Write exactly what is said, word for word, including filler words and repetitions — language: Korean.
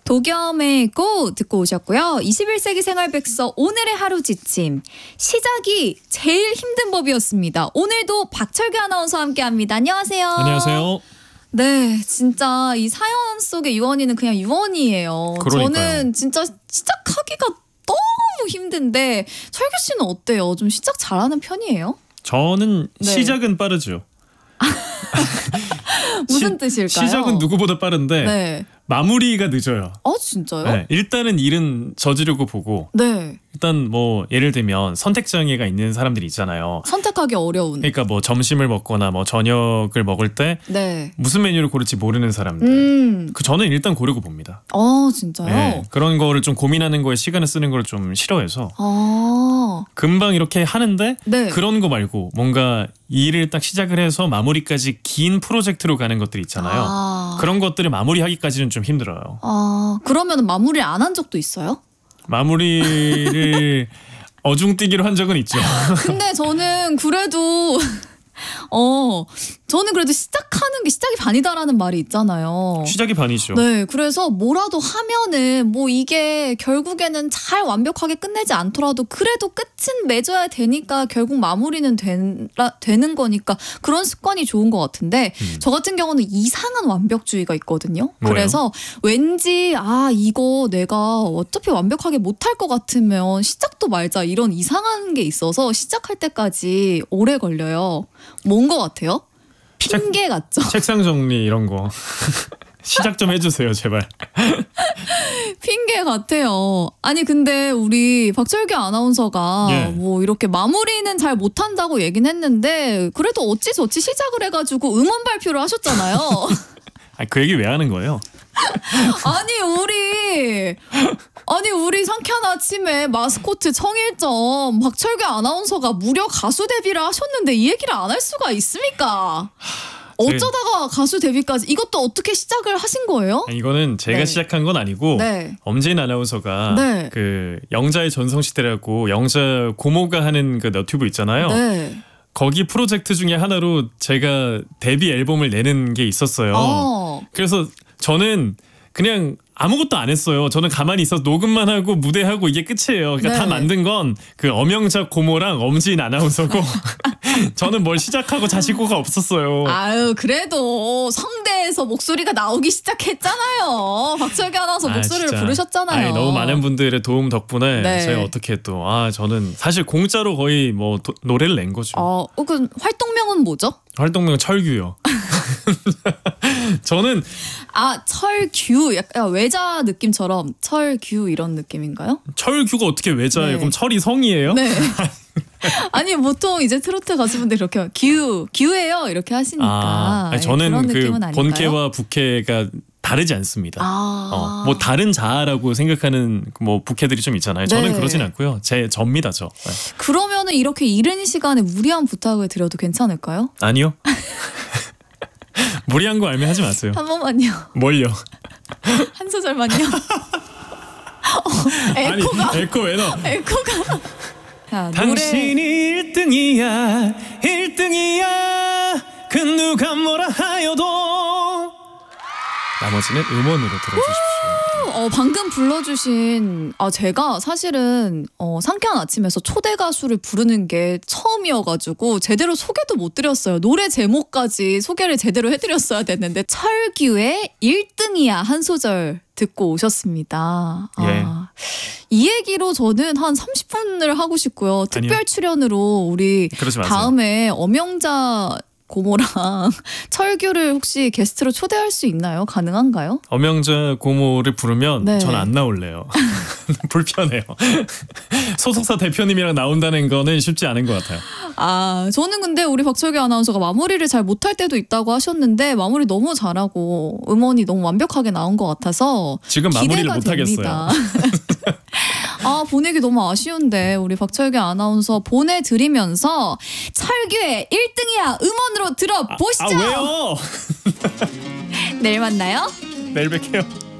도겸의 고 듣고 오셨고요. 이십일 세기 생활백서 오늘의 하루 지침. 시작이 제일 힘든 법이었습니다. 오늘도 박철규 아나운서와 함께합니다. 안녕하세요. 안녕하세요. 네, 진짜 이 사연 속의 유언이는 그냥 유언이에요. 그러니까요. 저는 진짜 시작하기가 너무 힘든데 철규 씨는 어때요? 좀 시작 잘하는 편이에요? 저는 네. 시작은 빠르죠. 무슨 시, 뜻일까요? 시작은 누구보다 빠른데 네. 마무리가 늦어요. 아 진짜요? 네, 일단은 일은 저지르고 보고 네. 일단 뭐 예를 들면 선택 장애가 있는 사람들이 있잖아요. 선택하기 어려운. 그러니까 뭐 점심을 먹거나 뭐 저녁을 먹을 때 네. 무슨 메뉴를 고를지 모르는 사람들. 음. 그 저는 일단 고르고 봅니다. 어 진짜요? 네, 그런 거를 좀 고민하는 거에 시간을 쓰는 걸 좀 싫어해서 아. 금방 이렇게 하는데 네. 그런 거 말고 뭔가 일을 딱 시작을 해서 마무리까지 긴 프로젝트로 가는 것들 있잖아요. 아. 그런 것들을 마무리하기까지는 좀 힘들어요. 아, 그러면 마무리를 안 한 적도 있어요? 마무리를 어중뛰기로 한 적은 있죠. 근데 저는 그래도 어, 저는 그래도 시작하는 게 시작이 반이다라는 말이 있잖아요. 시작이 반이죠. 네, 그래서 뭐라도 하면은 뭐 이게 결국에는 잘 완벽하게 끝내지 않더라도 그래도 끝은 맺어야 되니까 결국 마무리는 된, 되는 거니까 그런 습관이 좋은 것 같은데 음. 저 같은 경우는 이상한 완벽주의가 있거든요. 뭐예요? 그래서 왠지 아 이거 내가 어차피 완벽하게 못할 것 같으면 시작도 말자 이런 이상한 게 있어서 시작할 때까지 오래 걸려요. 뭔 것 같아요? 핑계 같죠? 책상 정리 이런 거 시작 좀 해주세요 제발. 핑계 같아요. 아니 근데 우리 박철규 아나운서가 예. 뭐 이렇게 마무리는 잘 못한다고 얘긴 했는데 그래도 어찌저찌 시작을 해가지고 음원 발표를 하셨잖아요. 아, 그 얘기 왜 하는 거예요? 아니 우리 아니 우리 상쾌한 아침에 마스코트 청일점 박철규 아나운서가 무려 가수 데뷔를 하셨는데 이 얘기를 안 할 수가 있습니까? 어쩌다가 가수 데뷔까지 이것도 어떻게 시작을 하신 거예요? 아니, 이거는 제가 네. 시작한 건 아니고 네. 엄지인 아나운서가 네. 그 영자의 전성시대라고 영자 고모가 하는 그 너튜브 있잖아요. 네. 거기 프로젝트 중에 하나로 제가 데뷔 앨범을 내는 게 있었어요. 어. 그래서 저는 그냥 아무것도 안 했어요. 저는 가만히 있어서 녹음만 하고 무대하고 이게 끝이에요. 그러니까 네. 다 만든 건 그 엄영자 고모랑 엄지인 아나운서고 저는 뭘 시작하고 자식고가 없었어요. 아유 그래도 성대에서 목소리가 나오기 시작했잖아요. 박철규 아나운서 아, 목소리를 진짜. 부르셨잖아요. 아니, 너무 많은 분들의 도움 덕분에 네. 제가 어떻게 또 아 저는 사실 공짜로 거의 뭐 도, 노래를 낸 거죠. 어, 어, 그 활동명은 뭐죠? 활동명 철규요. 저는 아 철규 약간 외자 느낌처럼 철규 이런 느낌인가요? 철규가 어떻게 외자예요? 네. 그럼 철이 성이에요? 네. 아니 보통 이제 트로트 가수분들 이렇게 규 규예요 이렇게 하시니까. 아, 아니, 네, 저는 그런 그 느낌은 아닐까요? 본캐와 부캐가 다르지 않습니다. 아. 어, 뭐 다른 자아라고 생각하는 뭐 부캐들이 좀 있잖아요. 저는 네. 그러진 않고요. 제 접니다, 저. 네. 그러면은 이렇게 이른 시간에 무리한 부탁을 드려도 괜찮을까요? 아니요. 무리한 거 알면 하지 마세요. 한 번만요. 뭘요? 한 소절만요. 어, 에코가 아니, 에코 왜 넣어? 에코가. 자, 당신이 일등이야, 일등이야. 그 누가 뭐라 하여도. 나머지는 음원으로 들어주십시오. 어, 방금 불러주신 아 제가 사실은 어, 상쾌한 아침에서 초대 가수를 부르는 게 처음이어가지고 제대로 소개도 못 드렸어요. 노래 제목까지 소개를 제대로 해드렸어야 됐는데 철규의 일등이야 한 소절 듣고 오셨습니다. 예. 아, 이 얘기로 저는 한 삼십 분을 하고 싶고요. 특별 아니요. 출연으로 우리 그러지 마세요. 다음에 엄영자 고모랑 철규를 혹시 게스트로 초대할 수 있나요? 가능한가요? 엄영자 고모를 부르면 네. 전 안 나올래요. 불편해요. 소속사 대표님이랑 나온다는 거는 쉽지 않은 것 같아요. 아, 저는 근데 우리 박철규 아나운서가 마무리를 잘 못할 때도 있다고 하셨는데 마무리 너무 잘하고 음원이 너무 완벽하게 나온 것 같아서 지금 마무리를 기대가 못 하겠어요. 됩니다. 아, 보내기 너무 아쉬운데 우리 박철규 아나운서 보내드리면서 철규의 일등이야 음원으로 들어보시죠. 아, 아 왜요? 내일 만나요. 내일 뵐게요.